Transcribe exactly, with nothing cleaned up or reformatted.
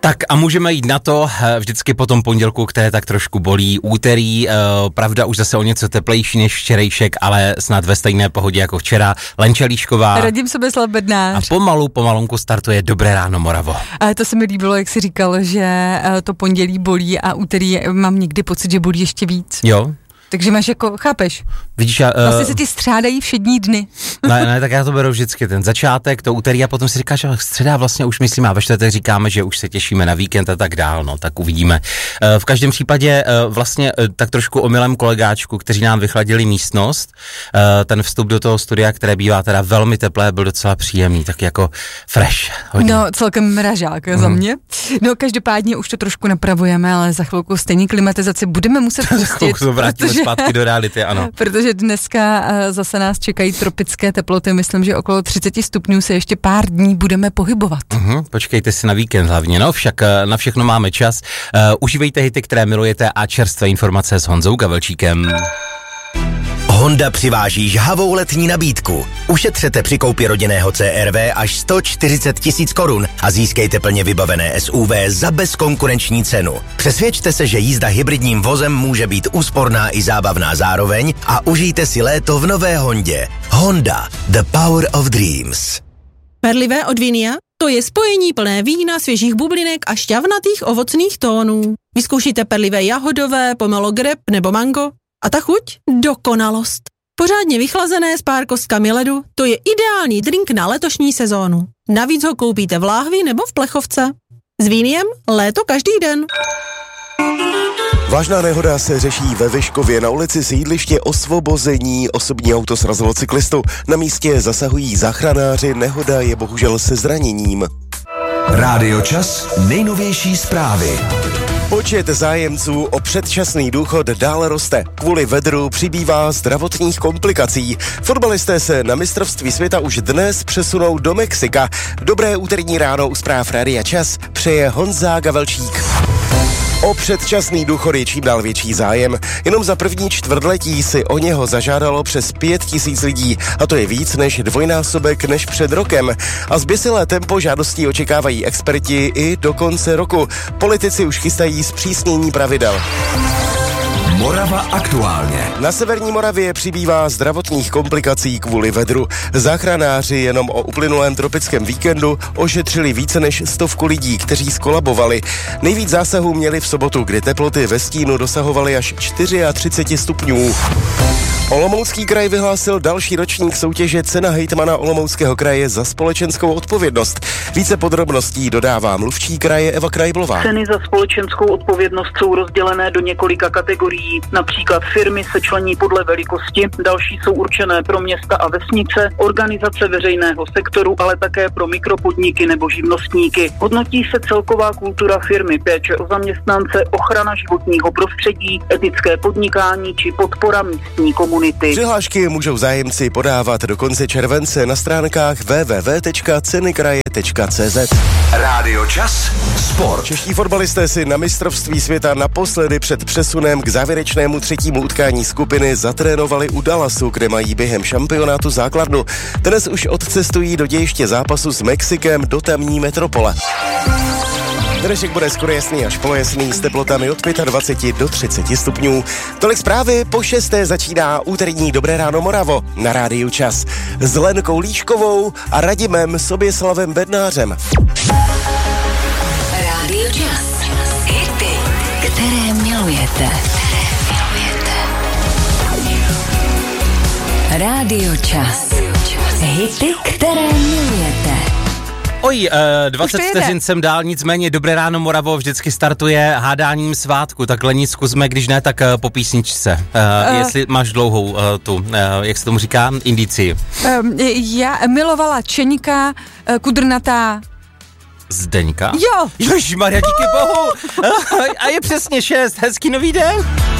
Tak a můžeme jít na to, vždycky po tom pondělku, které tak trošku bolí, úterý, pravda už zase o něco teplejší než včerejšek, ale snad ve stejné pohodě jako včera. Lenča Líšková. Radim Soběslav Bednář. A pomalu, pomalonku startuje Dobré ráno Moravo. A to se mi líbilo, jak jsi říkal, že to pondělí bolí a úterý mám někdy pocit, že bolí ještě víc. Jo. Takže máš jako, chápeš? Vidíš, já, uh, vlastně se ty střádají všední dny. Ne, ne, tak já to beru vždycky, ten začátek, to úterý a potom si říkáš, že středa vlastně už myslím a ve čtvrtek říkáme, že už se těšíme na víkend a tak dál, no, tak uvidíme. Uh, v každém případě uh, vlastně uh, tak trošku omylem kolegáčku, kteří nám vychladili místnost, uh, ten vstup do toho studia, které bývá teda velmi teplé, byl docela příjemný, tak jako fresh. Hodně. No, celkem mražák mm. za mě. No, každopádně už to trošku napravujeme, ale za chvilku stejně klimatizaci budeme muset pustit. Protože, zpátky do reality, ano. Protože dneska zase nás čekají tropické teploty, myslím, že okolo třicet stupňů se ještě pár dní budeme pohybovat. Uh-huh, počkejte si na víkend hlavně, no však na všechno máme čas. Uh, užívejte hity, které milujete a čerstvé informace s Honzou Gavelčíkem. Honda přiváží žhavou letní nabídku. Ušetřete při koupi rodinného C R V až sto čtyřicet tisíc korun a získejte plně vybavené S U V za bezkonkurenční cenu. Přesvědčte se, že jízda hybridním vozem může být úsporná i zábavná zároveň a užijte si léto v nové Hondě. Honda, the power of dreams. Perlivé od Vinia? To je spojení plné vína, svěžích bublinek a šťavnatých ovocných tónů. Vyzkoušíte perlivé jahodové, pomelo grep nebo mango. A ta chuť? Dokonalost. Pořádně vychlazené s pár kostkami ledu, to je ideální drink na letošní sezónu. Navíc ho koupíte v láhvi nebo v plechovce. S Viniem léto každý den. Vážná nehoda se řeší ve Vyškově na ulici sídliště Osvobození. Osobní auto srazilo cyklistu. Na místě zasahují záchranáři, nehoda je bohužel se zraněním. Rádio Čas, nejnovější zprávy. Počet zájemců o předčasný důchod dále roste. Kvůli vedru přibývá zdravotních komplikací. Fotbalisté se na mistrovství světa už dnes přesunou do Mexika. Dobré úterní ráno u zpráv Rádia Čas přeje Honza Gavelčík. O předčasný důchod je čím dál větší zájem. Jenom za první čtvrtletí si o něho zažádalo přes pět tisíc lidí. A to je víc než dvojnásobek než před rokem. A zběsilé tempo žádostí očekávají experti i do konce roku. Politici už chystají zpřísnění pravidel. Morava aktuálně. Na severní Moravě přibývá zdravotních komplikací kvůli vedru. Záchranáři jenom o uplynulém tropickém víkendu ošetřili více než stovku lidí, kteří skolabovali. Nejvíc zásahů měli v sobotu, kdy teploty ve stínu dosahovaly až třicet čtyři stupňů. Olomoucký kraj vyhlásil další ročník soutěže Cena hejtmana Olomouckého kraje za společenskou odpovědnost. Více podrobností dodává mluvčí kraje Eva Krajblová. Ceny za společenskou odpovědnost jsou rozdělené do několika kategorií. Například firmy se člení podle velikosti, další jsou určené pro města a vesnice, organizace veřejného sektoru, ale také pro mikropodniky nebo živnostníky. Hodnotí se celková kultura firmy, péče o zaměstnance, ochrana životního prostředí, etické podnikání či podpora místní komunity. Přihlášky můžou zájemci podávat do konce července na stránkách w w w tečka ceny kraje tečka c z. Rádio Čas, sport. Čeští fotbalisté si na mistrovství světa naposledy před přesunem k závěrečnému třetímu utkání skupiny zatrénovali u Dallasu, kde mají během šampionátu základnu. Dnes už odcestují do dějiště zápasu s Mexikem do tamní metropole. Dnešek bude skoro jasný až polojasný s teplotami od dvacet pět do třicet stupňů. Tolik zprávy, po šesté začíná úterní Dobré ráno Moravo na Rádiu Čas s Lenkou Líškovou a Radimem Soběslavem Bednářem. Rádio Čas. Hity, které milujete. Rádio Čas. Hity, které milujete. Oj, uh, dvacet vteřin jsem dál, nicméně Dobré ráno Moravo vždycky startuje hádáním svátku, tak Lení zkusme, když ne, tak uh, po písničce. Uh, uh, jestli máš dlouhou uh, tu, uh, jak se tomu říká, indici. Um, já milovala Čeňka, uh, kudrnatá. Zdeňka? Jo. Ježišmarja, díky bohu. A je přesně šest, hezký nový den.